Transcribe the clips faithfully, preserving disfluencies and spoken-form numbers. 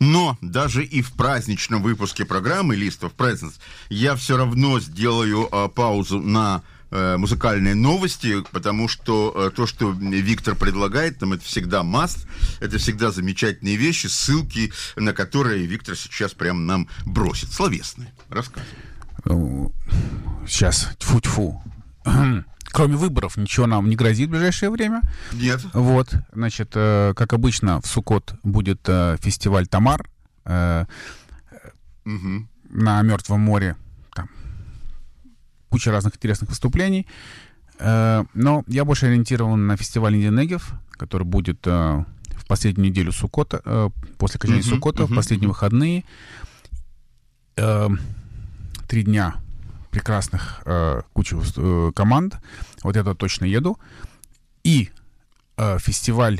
Но даже и в праздничном выпуске программы List of Presents я все равно сделаю а, паузу на а, музыкальные новости, потому что а, то, что Виктор предлагает нам, это всегда must, это всегда замечательные вещи, ссылки на которые Виктор сейчас прям нам бросит. Словесные. Рассказывай. Сейчас, тьфу-тьфу. Кроме выборов ничего нам не грозит в ближайшее время. Нет. Вот, значит, э, как обычно, в Суккот будет э, фестиваль Тамар э, угу. на Мертвом море. Там куча разных интересных выступлений. Э, но я больше ориентирован на фестиваль Индия Негев, который будет э, в последнюю неделю Суккота, э, после окончания угу, Суккота, угу, в последние угу. выходные. Э, три дня прекрасных э, кучу э, команд. Вот я туда точно еду. И э, фестиваль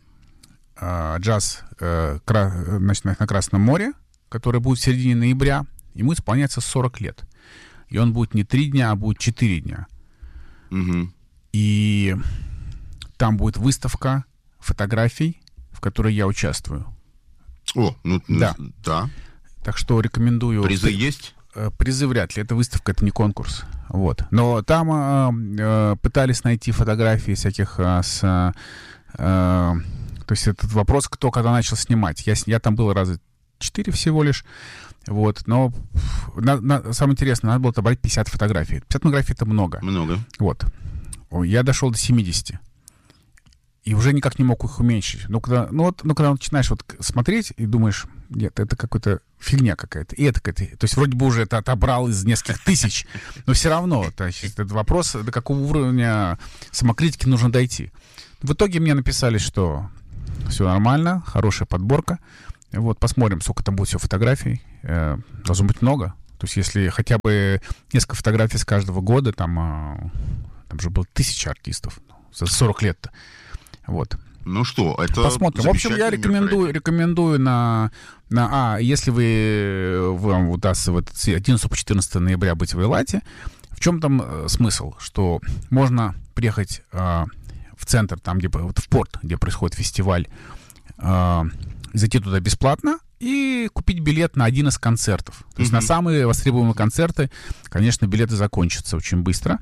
э, джаз э, кра- значит, на Красном море, который будет в середине ноября. Ему исполняется сорок лет. И он будет не три дня, а будет четыре дня. Угу. И там будет выставка фотографий, в которой я участвую. О, ну да. да. Так что рекомендую... Призы есть? Призы вряд ли. Это выставка, это не конкурс. Вот. Но там э, э, пытались найти фотографии всяких э, с... Э, э, то есть этот вопрос, кто когда начал снимать. Я, я там был раза четыре всего лишь. Вот. Но на, на, самое интересное, надо было отобрать пятьдесят фотографий. пятьдесят фотографий — это много. Много. Вот. Я дошел до семидесяти. И уже никак не мог их уменьшить. Ну, когда, ну, вот, ну, когда начинаешь вот смотреть и думаешь, нет, это какая-то фигня какая-то. И это какая-то... То есть вроде бы уже это отобрал из нескольких тысяч, но все равно, то есть, этот вопрос, до какого уровня самокритики нужно дойти. В итоге мне написали, что все нормально, хорошая подборка. Вот, посмотрим, сколько там будет всего фотографий. Э, должно быть много. То есть если хотя бы несколько фотографий с каждого года, там, э, там же было тысяча артистов за сорок лет-то. Вот. Ну что, это посмотрим. В общем, я рекомендую, рекомендую на, на... А, если вы вам удастся в одиннадцатого по четырнадцатое ноября быть в Эйлате, в чем там э, смысл? Что можно приехать э, в центр, там, где, вот в порт, где происходит фестиваль, э, зайти туда бесплатно и купить билет на один из концертов. То есть mm-hmm. на самые востребованные концерты, конечно, билеты закончатся очень быстро.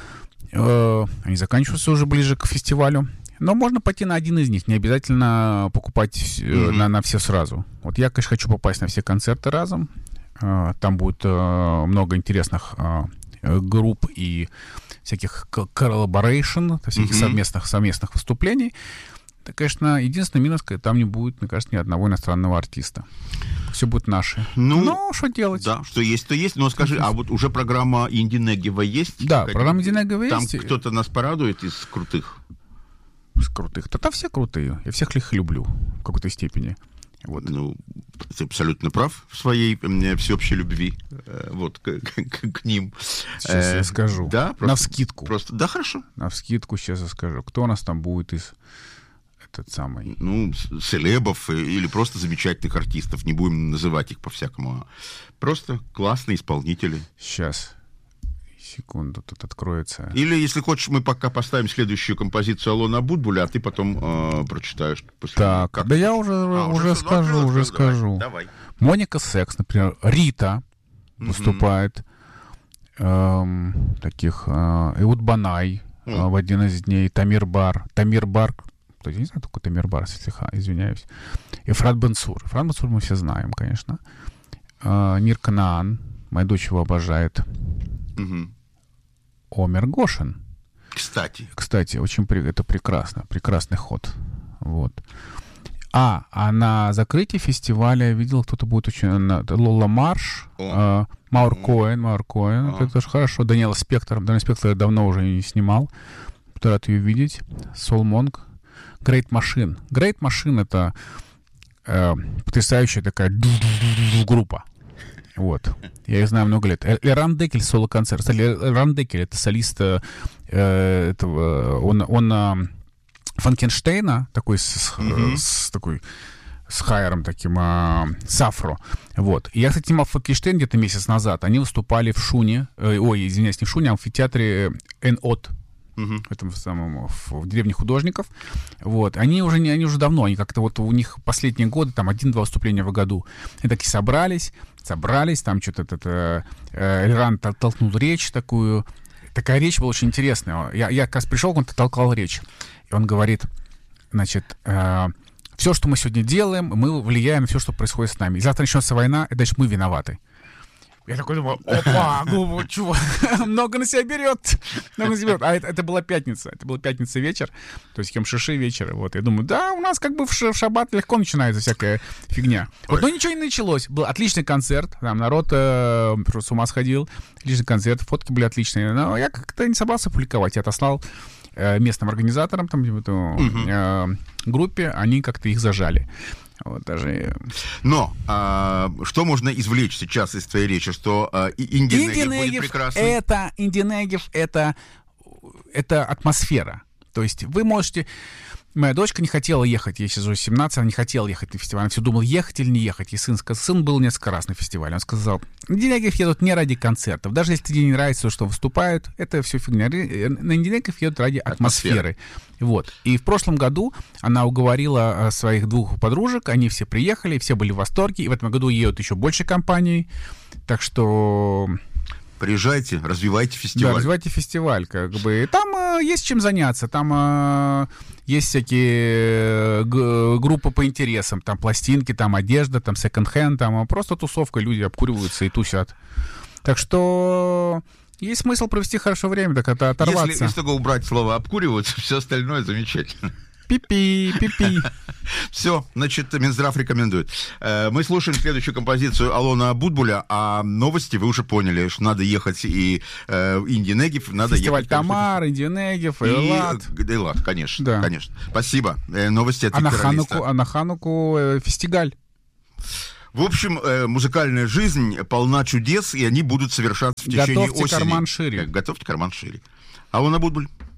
Э, они заканчиваются уже ближе к фестивалю. Но можно пойти на один из них, не обязательно покупать mm-hmm. на, на все сразу. Вот я, конечно, хочу попасть на все концерты разом. Там будет много интересных групп и всяких collaboration, всяких mm-hmm. совместных, совместных выступлений. Это, конечно, единственный минус, там не будет, мне кажется, ни одного иностранного артиста. Все будет наши. Ну, ну что делать? Да, что есть, то есть. Но скажи, а вот уже программа Инди Негева есть? Да, программа Инди Негева есть. Там кто-то нас порадует из крутых? Из крутых. Да-то все крутые. Я всех их люблю в какой-то степени. Вот. Ну, ты абсолютно прав в своей всеобщей любви вот, к, к, к ним. Сейчас э, я скажу. Да, просто, навскидку. Просто, да, хорошо. Навскидку сейчас я скажу. Кто у нас там будет из этот самый... Ну, селебов или просто замечательных артистов. Не будем называть их по-всякому. Просто классные исполнители. Сейчас. Секунду, тут откроется. Или, если хочешь, мы пока поставим следующую композицию Алона Абутбуля, а ты потом э, прочитаешь. После так, как да я уже, а, уже, уже скажу, уже скажу. Давай. Моника Секс, например, Рита mm-hmm. выступает. Эм, таких. Э, Иуд Банай mm. э, в один из дней. Тамир Бар. Тамир Бар. Я не знаю, такой Тамир Бар, слегка, извиняюсь. Ефрат Бенсур. Ефрат Бенсур мы все знаем, конечно. Э, Нир Канаан. Моя дочь его обожает. Mm-hmm. Омер Гошин. Кстати. Кстати, очень при... это прекрасно. Прекрасный ход. Вот. А, а на закрытии фестиваля я видел, кто-то будет очень... Лола Марш, э, Маур mm. Коэн, Маур Коэн. Mm. Это тоже хорошо. Даниэла Спектор. Даниэла Спектор я давно уже не снимал. Буду рад ее видеть. Сол Монг. Great Machine. Great Machine — это э, потрясающая такая группа. Вот. Я их знаю много лет. Эран Декель, соло-концерт. Эран Декель — это солист э, этого... Он, он э, Франкенштейна, такой с, mm-hmm. с, такой, с хайером таким, э, с афро. Вот. И я, кстати, снимал Франкенштейн где-то месяц назад. Они выступали в Шуне. Э, ой, извиняюсь, не в Шуне, а в амфитеатре Эн-От. uh-huh. в этом самом, в, в деревне художников. Вот. Они уже, не, они уже давно, они как-то вот у них последние годы, там, один-два выступления в году. Они такие собрались, собрались, там что-то, это, э, Эльран толкнул речь такую. Такая речь была очень интересная. Я, я как раз пришел, он толкал речь. И он говорит, значит, э, все, что мы сегодня делаем, мы влияем на все, что происходит с нами. И завтра начнется война, и дальше мы виноваты. Я такой думаю, опа, ну, чего, много на себя берет, много на себя берет. А это, это была пятница, это была пятница вечер, то есть Кемшиши вечер. Вот, я думаю, да, у нас как бы в, ш- в шаббат легко начинается всякая фигня. Вот, но ничего не началось. Был отличный концерт, там народ э, просто с ума сходил, отличный концерт, фотки были отличные. Но я как-то не собрался публиковать, я отослал э, местным организаторам, там, э, группе, они как-то их зажали. Вот даже... Но а, что можно извлечь сейчас из твоей речи, что а, Инди Негев будет прекрасный? Это, Инди Негев, это, это атмосфера. То есть вы можете... Моя дочка не хотела ехать, ей сейчас уже семнадцать, она не хотела ехать на фестиваль. Она все думала, ехать или не ехать. И сын сказал, сын был несколько раз на фестивале. Он сказал, Инди Негев едут не ради концертов. Даже если тебе не нравится то, что выступают, это все фигня. На Инди Негев едут ради атмосферы. Атмосфера. Вот. И в прошлом году она уговорила своих двух подружек, они все приехали, все были в восторге. И в этом году едут еще больше компаний. Так что... Приезжайте, развивайте фестиваль. Да, развивайте фестиваль, как бы. Там э, есть чем заняться, там э, есть всякие г- группы по интересам, там пластинки, там одежда, там секонд-хенд, там просто тусовка, люди обкуриваются и тусят. Так что есть смысл провести хорошо время, так это оторваться. Если из того убрать слово «обкуриваются», все остальное замечательно. Пи-пи, пи-пи. Все, значит, Минздрав рекомендует. Мы слушаем следующую композицию Алона Абутбуля, а новости вы уже поняли, что надо ехать и э, Инди Негев, надо Фестиваль ехать... Тамар, Инди Негев, Эйлат. И Эйлат, конечно, да. конечно. Спасибо. Э, новости от а Виктора на Хануку, Листа. А на Хануку э, фестиваль. В общем, э, музыкальная жизнь полна чудес, и они будут совершаться в течение Готовьте осени. карман шире. Готовьте карман шире. Алона Абутбуль.